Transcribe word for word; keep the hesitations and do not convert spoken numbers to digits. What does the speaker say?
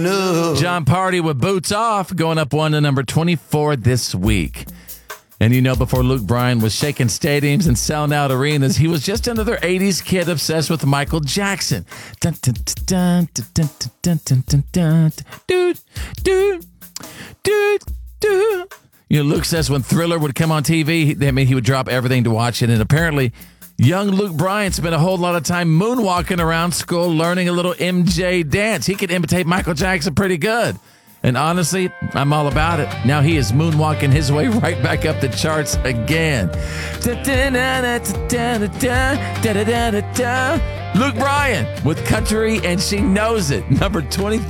No. John Party with Boots Off going up one to number twenty-four this week. And you know, before Luke Bryan was shaking stadiums and selling out arenas, he was just another eighties kid obsessed with Michael Jackson. Dun, dun, dun, dun, dun, dun, dun, dun, dun. Dude, dude, dude, dude. You know, Luke says when Thriller would come on T V, he, I mean, he would drop everything to watch it. And apparently, young Luke Bryan spent a whole lot of time moonwalking around school learning a little M J dance. He could imitate Michael Jackson pretty good. And honestly, I'm all about it. Now he is moonwalking his way right back up the charts again. Luke Bryan with Country and She Knows It, number twenty-four.